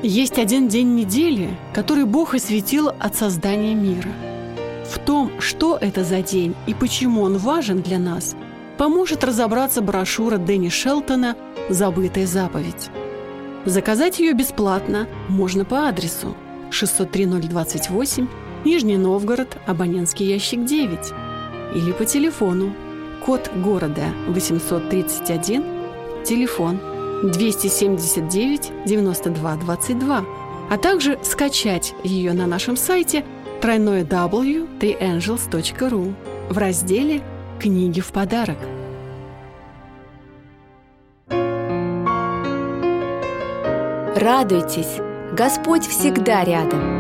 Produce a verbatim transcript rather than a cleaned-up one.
Есть один день недели, который Бог осветил от создания мира. В том, что это за день и почему он важен для нас, поможет разобраться брошюра Дэнни Шелтона «Забытая заповедь». Заказать ее бесплатно можно по адресу шестьсот три ноль двадцать восемь, Нижний Новгород, абонентский ящик девять, или по телефону, код города восемьсот тридцать один, телефон двести семьдесят девять девяносто два двадцать два, а также скачать ее на нашем сайте дабл ю дабл ю дабл ю точка три энджелс точка ру в разделе «Книги в подарок». Радуйтесь, Господь всегда рядом.